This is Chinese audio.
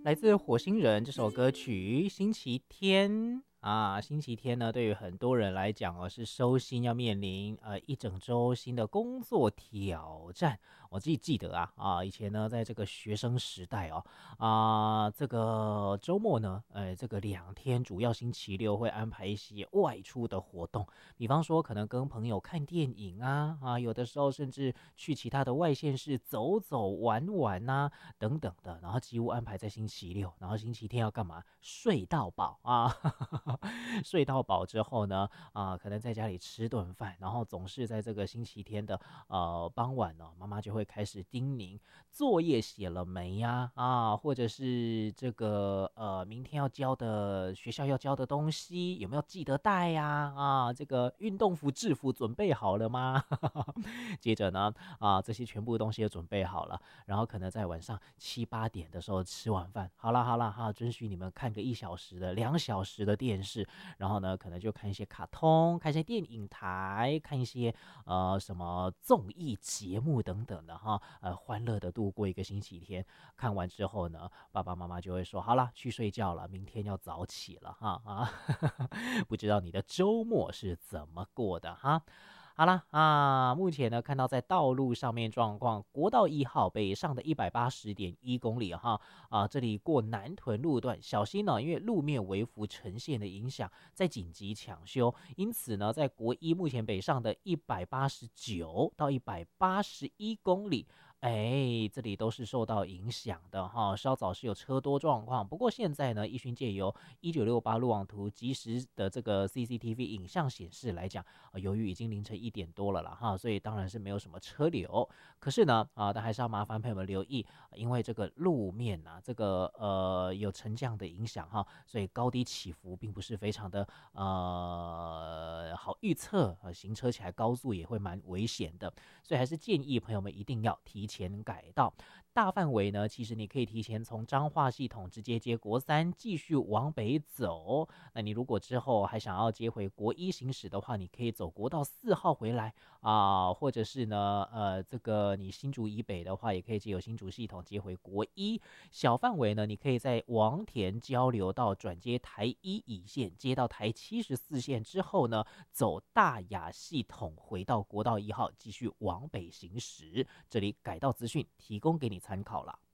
来自火星人这首歌曲《星期天》啊，星期天呢，对于很多人来讲哦，是收心，要面临一整周新的工作挑战。我自己记得以前呢，在这个学生时代这个周末呢，这个2天，主要星期六会安排一些外出的活动，比方说可能跟朋友看电影有的时候甚至去其他的外县市走走玩玩等等的，然后几乎安排在星期六，然后星期天要干嘛？睡到饱睡到饱之后呢，可能在家里吃顿饭，然后总是在这个星期天的傍晚呢，妈妈就会开始叮咛作业写了没呀？或者是这个明天要交的学校要交的东西有没有记得带呀？这个运动服制服准备好了吗？接着呢，这些全部东西都准备好了，然后可能在晚上7、8点的时候吃晚饭，好啦好啦准许你们看个1小时的、2小时的电视，然后呢，可能就看一些卡通，看一些电影台，看一些什么综艺节目等等的欢乐的度过一个星期天。看完之后呢，爸爸妈妈就会说，好啦，去睡觉了，明天要早起了不知道你的周末是怎么过的好啦目前呢看到在道路上面状况，国道1号北上的180.1公里这里过南屯路段，小心因为路面微幅呈现的影响，在紧急抢修，因此呢，在国一目前北上的189到181公里。这里都是受到影响的稍早是有车多状况，不过现在呢，义勋借由1968路网图及时的这个 CCTV 影像显示来讲，由于已经凌晨1点多了啦所以当然是没有什么车流。可是呢但还是要麻烦朋友们留意，因为这个路面这个有沉降的影响所以高低起伏并不是非常的好预测，行车起来高速也会蛮危险的，所以还是建议朋友们一定要提前改道。大范围呢，其实你可以提前从彰化系统直接接国3，继续往北走。那你如果之后还想要接回国一行驶的话，你可以走国道4号回来或者是呢，这个你新竹以北的话，也可以借由新竹系统接回国一。小范围呢，你可以在王田交流道转接台1乙线，接到台74线之后呢，走大雅系统回到国道1号，继续往北行驶。这里改道资讯提供给你参考了。